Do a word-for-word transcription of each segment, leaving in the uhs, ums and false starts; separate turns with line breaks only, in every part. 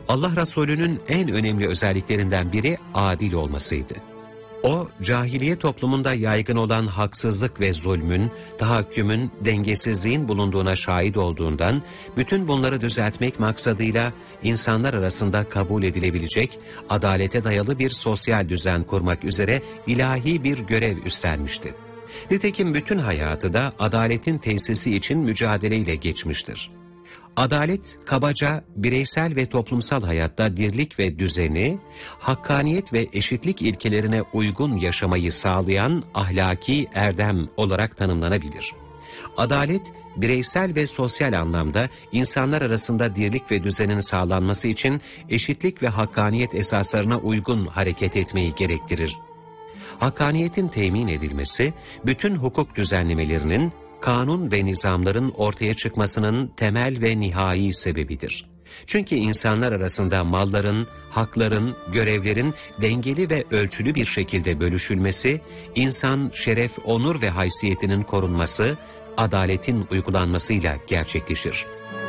Allah Resulü'nün en önemli özelliklerinden biri adil olmasıydı. O, cahiliye toplumunda yaygın olan haksızlık ve zulmün, tahakkümün, dengesizliğin bulunduğuna şahit olduğundan, bütün bunları düzeltmek maksadıyla insanlar arasında kabul edilebilecek, adalete dayalı bir sosyal düzen kurmak üzere ilahi bir görev üstlenmişti. Nitekim bütün hayatı da adaletin tesisi için mücadeleyle geçmiştir. Adalet, kabaca bireysel ve toplumsal hayatta dirlik ve düzeni, hakkaniyet ve eşitlik ilkelerine uygun yaşamayı sağlayan ahlaki erdem olarak tanımlanabilir. Adalet, bireysel ve sosyal anlamda insanlar arasında dirlik ve düzenin sağlanması için eşitlik ve hakkaniyet esaslarına uygun hareket etmeyi gerektirir. Hakkaniyetin temin edilmesi, bütün hukuk düzenlemelerinin, kanun ve nizamların ortaya çıkmasının temel ve nihai sebebidir. Çünkü insanlar arasında malların, hakların, görevlerin dengeli ve ölçülü bir şekilde bölüşülmesi, insan şeref, onur ve haysiyetinin korunması, adaletin uygulanmasıyla gerçekleşir.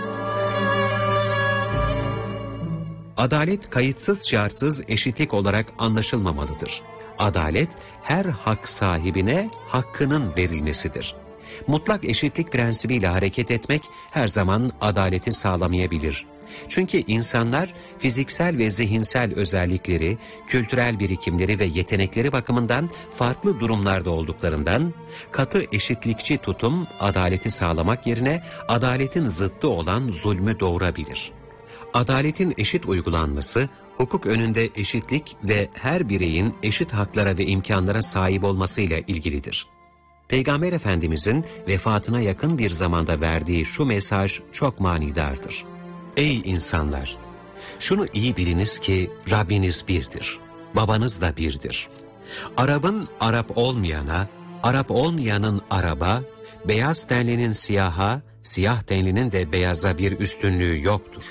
Adalet kayıtsız şartsız eşitlik olarak anlaşılmamalıdır. Adalet, her hak sahibine hakkının verilmesidir. Mutlak eşitlik prensibiyle hareket etmek her zaman adaleti sağlamayabilir. Çünkü insanlar fiziksel ve zihinsel özellikleri, kültürel birikimleri ve yetenekleri bakımından farklı durumlarda olduklarından, katı eşitlikçi tutum adaleti sağlamak yerine adaletin zıttı olan zulmü doğurabilir. Adaletin eşit uygulanması, hukuk önünde eşitlik ve her bireyin eşit haklara ve imkanlara sahip olmasıyla ilgilidir. Peygamber Efendimizin vefatına yakın bir zamanda verdiği şu mesaj çok manidardır. Ey insanlar! Şunu iyi biliniz ki Rabbiniz birdir, babanız da birdir. Arap'ın Arap olmayana, Arap olmayanın Arap'a, beyaz tenlinin siyaha, siyah tenlinin de beyaza bir üstünlüğü yoktur.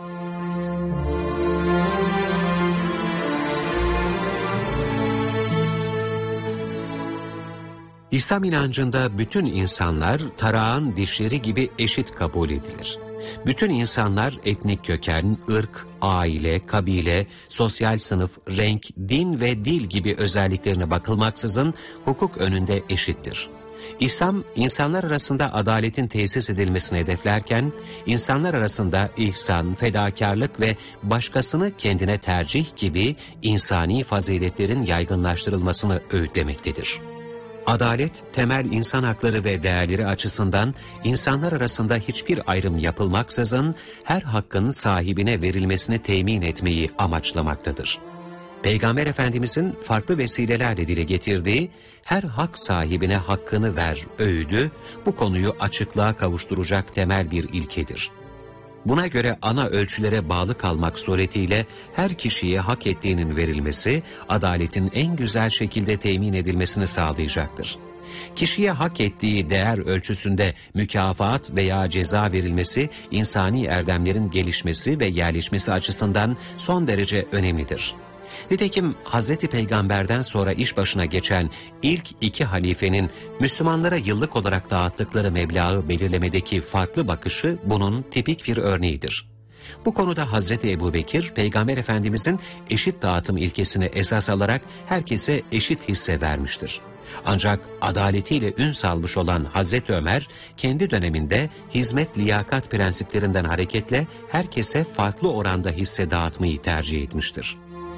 İslam inancında bütün insanlar tarağın dişleri gibi eşit kabul edilir. Bütün insanlar etnik köken, ırk, aile, kabile, sosyal sınıf, renk, din ve dil gibi özelliklerine bakılmaksızın hukuk önünde eşittir. İslam, insanlar arasında adaletin tesis edilmesini hedeflerken, insanlar arasında ihsan, fedakarlık ve başkasını kendine tercih gibi insani faziletlerin yaygınlaştırılmasını öğütlemektedir. Adalet, temel insan hakları ve değerleri açısından insanlar arasında hiçbir ayrım yapılmaksızın her hakkın sahibine verilmesini temin etmeyi amaçlamaktadır. Peygamber Efendimizin farklı vesilelerle dile getirdiği her hak sahibine hakkını ver öğüdü, bu konuyu açıklığa kavuşturacak temel bir ilkedir. Buna göre ana ölçülere bağlı kalmak suretiyle her kişiye hak ettiğinin verilmesi, adaletin en güzel şekilde temin edilmesini sağlayacaktır. Kişiye hak ettiği değer ölçüsünde mükafat veya ceza verilmesi, insani erdemlerin gelişmesi ve yerleşmesi açısından son derece önemlidir. Nitekim Hazreti Peygamber'den sonra iş başına geçen ilk iki halifenin Müslümanlara yıllık olarak dağıttıkları meblağı belirlemedeki farklı bakışı bunun tipik bir örneğidir. Bu konuda Hazreti Ebubekir, Peygamber Efendimizin eşit dağıtım ilkesini esas alarak herkese eşit hisse vermiştir. Ancak adaletiyle ün salmış olan Hazreti Ömer, kendi döneminde hizmet liyakat prensiplerinden hareketle herkese farklı oranda hisse dağıtmayı tercih etmiştir.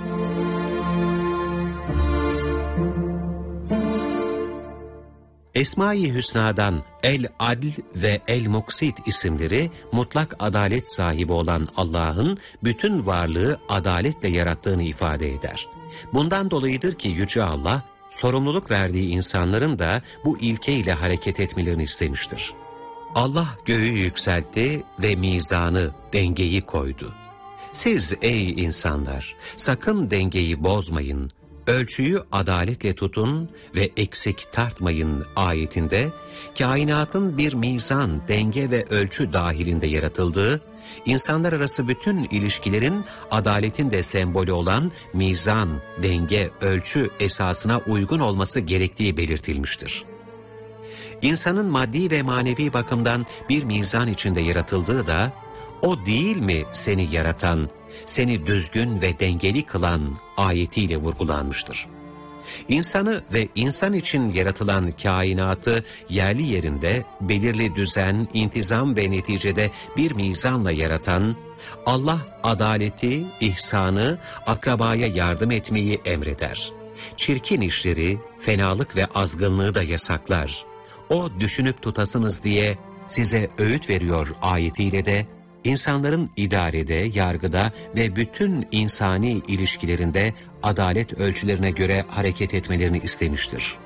Esma-i Hüsna'dan El-Adl ve El-Muksit isimleri mutlak adalet sahibi olan Allah'ın bütün varlığı adaletle yarattığını ifade eder. Bundan dolayıdır ki Yüce Allah, sorumluluk verdiği insanların da bu ilkeyle hareket etmelerini istemiştir. Allah göğü yükseltti ve mizanı, dengeyi koydu. Siz ey insanlar, sakın dengeyi bozmayın, ölçüyü adaletle tutun ve eksik tartmayın ayetinde, kainatın bir mizan, denge ve ölçü dahilinde yaratıldığı, insanlar arası bütün ilişkilerin adaletin de sembolü olan mizan, denge, ölçü esasına uygun olması gerektiği belirtilmiştir. İnsanın maddi ve manevi bakımdan bir mizan içinde yaratıldığı da, o değil mi seni yaratan, seni düzgün ve dengeli kılan ayetiyle vurgulanmıştır. İnsanı ve insan için yaratılan kainatı yerli yerinde belirli düzen, intizam ve neticede bir mizanla yaratan, Allah adaleti, ihsanı, akrabaya yardım etmeyi emreder. Çirkin işleri, fenalık ve azgınlığı da yasaklar. O düşünüp tutasınız diye size öğüt veriyor ayetiyle de, İnsanların idarede, yargıda ve bütün insani ilişkilerinde adalet ölçülerine göre hareket etmelerini istemiştir.